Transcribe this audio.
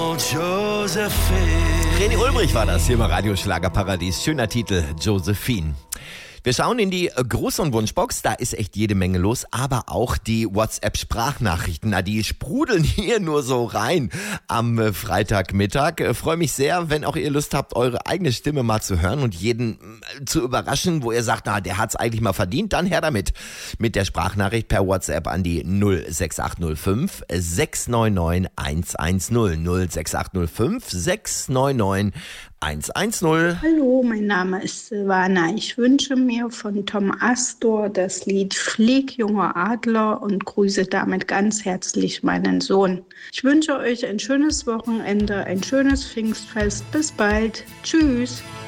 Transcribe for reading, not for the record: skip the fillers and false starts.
Josephine. René Ulbrich war das hier im Radioschlagerparadies. Schöner Titel, Josephine. Wir schauen in die Gruß- und Wunschbox, da ist echt jede Menge los, aber auch die WhatsApp-Sprachnachrichten, die sprudeln hier nur so rein am Freitagmittag. Freue mich sehr, wenn auch ihr Lust habt, eure eigene Stimme mal zu hören und jeden zu überraschen, wo ihr sagt, der hat's eigentlich mal verdient, dann her damit. Mit der Sprachnachricht per WhatsApp an die 06805 699 110 06805 699 110. Hallo, mein Name ist Silvana. Ich wünsche mir von Tom Astor das Lied Flieg, junger Adler und grüße damit ganz herzlich meinen Sohn. Ich wünsche euch ein schönes Wochenende, ein schönes Pfingstfest. Bis bald. Tschüss.